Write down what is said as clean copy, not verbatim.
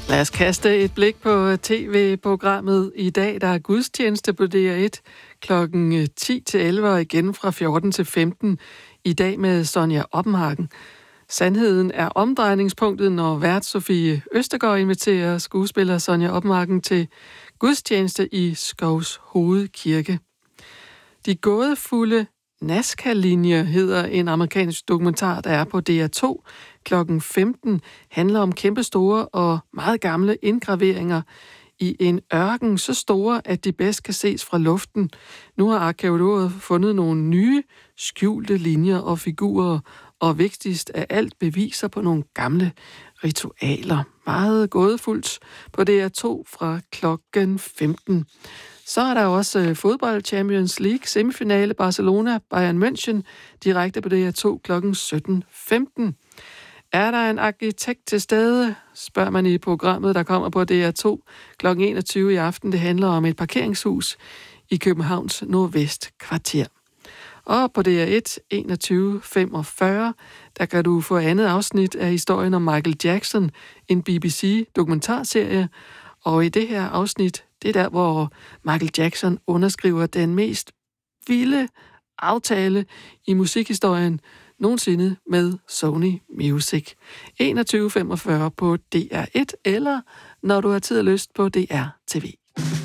Lad os kaste et blik på tv-programmet i dag. Der er gudstjeneste på DR1 klokken 10-11 og igen fra 14 til 15. I dag med Sonja Oppenhagen. Sandheden er omdrejningspunktet, når vært Sofie Østergaard inviterer skuespiller Sonja Oppenhagen til gudstjeneste i Skovshoved Kirke. De gådefulde Nazca-linje hedder en amerikansk dokumentar, der er på DR2 klokken 15, handler om kæmpestore og meget gamle indgraveringer i en ørken, så store, at de bedst kan ses fra luften. Nu har arkæologer fundet nogle nye, skjulte linjer og figurer, og vigtigst af alt beviser på nogle gamle ritualer. Meget gådefuldt på DR2 fra klokken 15. Så er der også fodbold Champions League semifinale Barcelona-Bayern München direkte på DR2 klokken 17.15. Er der en arkitekt til stede, spørger man i programmet, der kommer på DR2 klokken 21 i aften. Det handler om et parkeringshus i Københavns Nordvestkvarter. Og på DR1 21.45, der kan du få andet afsnit af historien om Michael Jackson, en BBC-dokumentarserie. Og i det her afsnit, det er der, hvor Michael Jackson underskriver den mest vilde aftale i musikhistorien nogensinde med Sony Music. 21.45 på DR1, eller når du har tid og lyst på DR TV.